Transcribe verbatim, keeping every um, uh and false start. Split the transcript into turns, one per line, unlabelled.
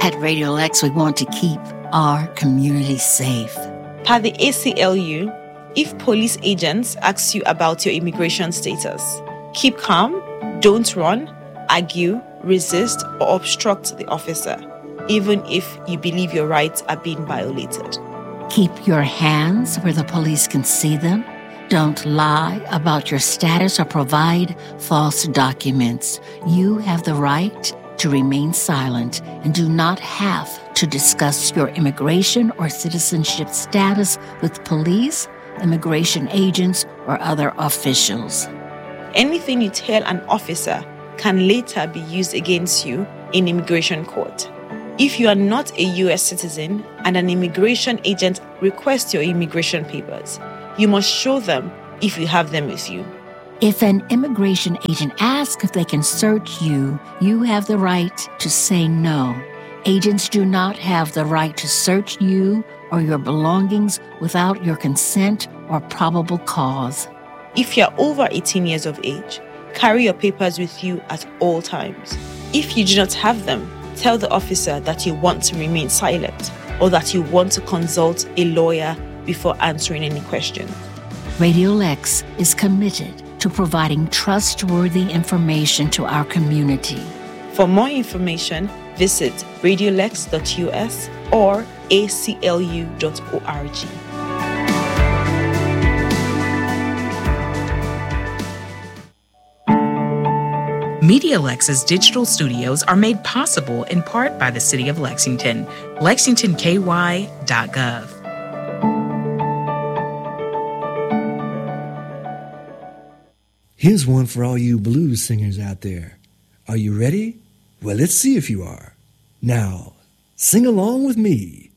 At Radio Lex, we want to keep our community safe.
Per the A C L U, if police agents ask you about your immigration status, keep calm, don't run, argue, resist, or obstruct the officer, even if you believe your rights are being violated.
Keep your hands where the police can see them. Don't lie about your status or provide false documents. You have the right to remain silent and do not have to discuss your immigration or citizenship status with police, immigration agents, or other officials.
Anything you tell an officer can later be used against you in immigration court. If you are not a U S citizen and an immigration agent requests your immigration papers, you must show them if you have them with you.
If an immigration agent asks if they can search you, you have the right to say no. Agents do not have the right to search you or your belongings without your consent or probable cause.
If you're over eighteen years of age, carry your papers with you at all times. If you do not have them, tell the officer that you want to remain silent or that you want to consult a lawyer before answering any questions.
Radio Lex is committed to providing trustworthy information to our community.
For more information, visit radiolex dot U S or A C L U dot org.
MediaLex's digital studios are made possible in part by the City of Lexington. lexington k y dot gov.
Here's one for all you blues singers out there. Are you ready? Well, let's see if you are. Now, sing along with me.